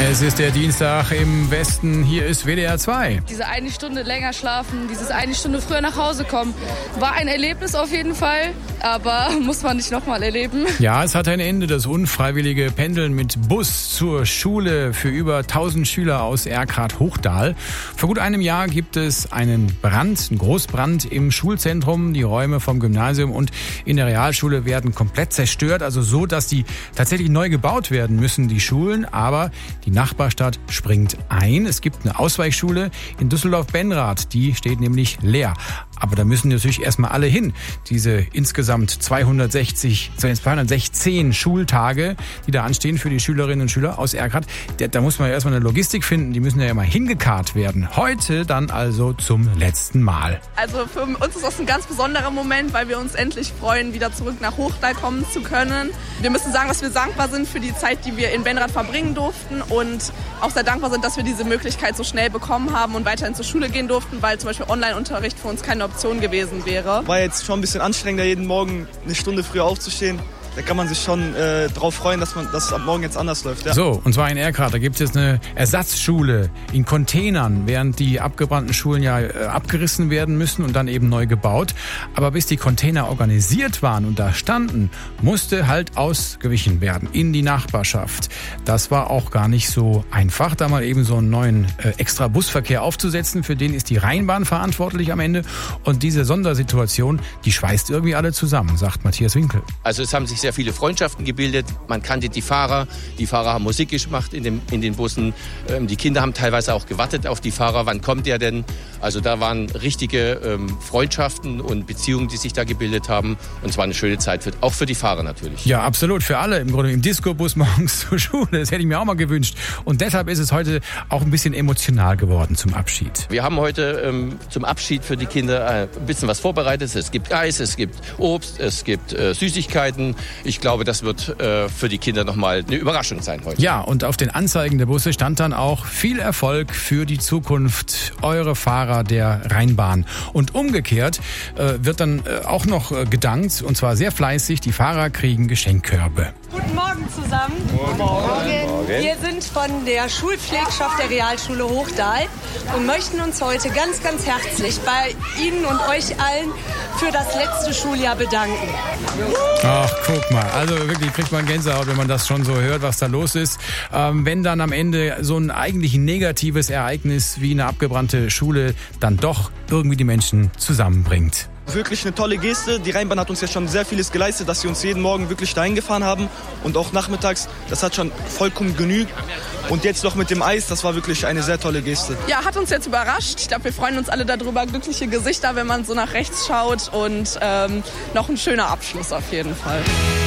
Es ist der Dienstag im Westen, hier ist WDR 2. Diese eine Stunde länger schlafen, dieses eine Stunde früher nach Hause kommen, war ein Erlebnis auf jeden Fall, aber muss man nicht nochmal erleben. Ja, es hat ein Ende, das unfreiwillige Pendeln mit Bus zur Schule für über 1000 Schüler aus Erkrath-Hochdahl. Vor gut einem Jahr gibt es einen Großbrand im Schulzentrum. Die Räume vom Gymnasium und in der Realschule werden komplett zerstört, also so, dass die tatsächlich neu gebaut werden müssen, die Schulen, aber die Nachbarstadt springt ein. Es gibt eine Ausweichschule in Düsseldorf-Benrath, die steht nämlich leer. Aber da müssen natürlich erstmal alle hin. Diese insgesamt 216 Schultage, die da anstehen für die Schülerinnen und Schüler aus Erkrath. Da muss man ja erstmal eine Logistik finden. Die müssen ja immer hingekarrt werden. Heute dann also zum letzten Mal. Also für uns ist das ein ganz besonderer Moment, weil wir uns endlich freuen, wieder zurück nach Hochdahl kommen zu können. Wir müssen sagen, dass wir dankbar sind für die Zeit, die wir in Benrath verbringen durften und auch sehr dankbar sind, dass wir diese Möglichkeit so schnell bekommen haben und weiterhin zur Schule gehen durften, weil zum Beispiel Online-Unterricht für uns keine Option gewesen wäre. War jetzt schon ein bisschen anstrengender, jeden Morgen eine Stunde früher aufzustehen. Da kann man sich schon drauf freuen, dass ab morgen jetzt anders läuft. Ja. So, und zwar in Erkrath, da gibt es eine Ersatzschule in Containern, während die abgebrannten Schulen ja abgerissen werden müssen und dann eben neu gebaut. Aber bis die Container organisiert waren und da standen, musste halt ausgewichen werden in die Nachbarschaft. Das war auch gar nicht so einfach, da mal eben so einen neuen extra Busverkehr aufzusetzen. Für den ist die Rheinbahn verantwortlich am Ende. Und diese Sondersituation, die schweißt irgendwie alle zusammen, sagt Matthias Winkel. Also es haben sich sehr viele Freundschaften gebildet. Man kannte die Fahrer. Die Fahrer haben Musik gemacht in den Bussen. Die Kinder haben teilweise auch gewartet auf die Fahrer. Wann kommt der denn? Also da waren richtige Freundschaften und Beziehungen, die sich da gebildet haben. Und es war eine schöne Zeit, auch für die Fahrer natürlich. Ja, absolut. Für alle. Im Grunde im Disco-Bus morgens zur Schule. Das hätte ich mir auch mal gewünscht. Und deshalb ist es heute auch ein bisschen emotional geworden zum Abschied. Wir haben heute zum Abschied für die Kinder ein bisschen was vorbereitet. Es gibt Eis, es gibt Obst, es gibt Süßigkeiten. Ich glaube, das wird für die Kinder nochmal eine Überraschung sein heute. Ja, und auf den Anzeigen der Busse stand dann auch: viel Erfolg für die Zukunft, eure Fahrer der Rheinbahn. Und umgekehrt wird dann auch noch gedankt, und zwar sehr fleißig. Die Fahrer kriegen Geschenkkörbe. Guten Morgen zusammen. Guten Morgen. Wir sind von der Schulpflegschaft der Realschule Hochdahl und möchten uns heute ganz, ganz herzlich bei Ihnen und euch allen für das letzte Schuljahr bedanken. Ach, guck mal, also wirklich kriegt man Gänsehaut, wenn man das schon so hört, was da los ist. Wenn dann am Ende so ein eigentlich negatives Ereignis wie eine abgebrannte Schule dann doch irgendwie die Menschen zusammenbringt. Wirklich eine tolle Geste. Die Rheinbahn hat uns ja schon sehr vieles geleistet, dass sie uns jeden Morgen wirklich dahin gefahren haben. Und auch nachmittags, das hat schon vollkommen genügt. Und jetzt noch mit dem Eis, das war wirklich eine sehr tolle Geste. Ja, hat uns jetzt überrascht. Ich glaube, wir freuen uns alle darüber. Glückliche Gesichter, wenn man so nach rechts schaut. Und noch ein schöner Abschluss auf jeden Fall.